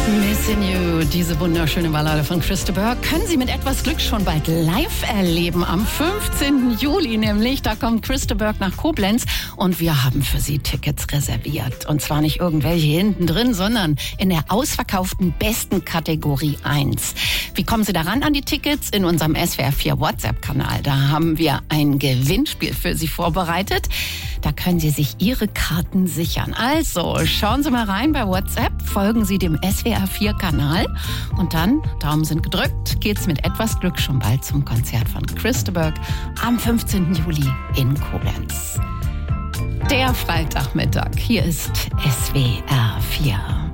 Missing You, diese wunderschöne Ballade von Chris de Burgh, können Sie mit etwas Glück schon bald live erleben. Am 15. Juli nämlich, da kommt Chris de Burgh nach Koblenz und wir haben für Sie Tickets reserviert. Und zwar nicht irgendwelche hinten drin, sondern in der ausverkauften besten Kategorie 1. Wie kommen Sie daran an die Tickets? In unserem SWR 4 WhatsApp-Kanal. Da haben wir ein Gewinnspiel für Sie vorbereitet. Da können Sie sich Ihre Karten sichern. Also, schauen Sie mal rein bei WhatsApp, folgen Sie dem SWR 4 Kanal und dann, Daumen sind gedrückt, geht's mit etwas Glück schon bald zum Konzert von Chris de Burgh am 15. Juli in Koblenz. Der Freitagmittag, hier ist SWR 4.